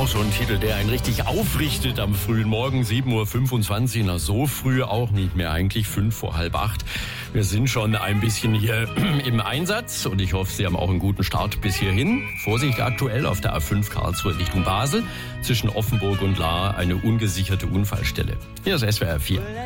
auch so ein Titel, der einen richtig aufrichtet am frühen Morgen, 7.25 Uhr. Na, so früh auch nicht mehr, eigentlich 7:45. Wir sind schon ein bisschen hier im Einsatz und ich hoffe, Sie haben auch einen guten Start bis hierhin. Vorsicht aktuell auf der A5 Karlsruhe Richtung Basel. Zwischen Offenburg und Lahr eine ungesicherte Unfallstelle. Hier ist SWR 4.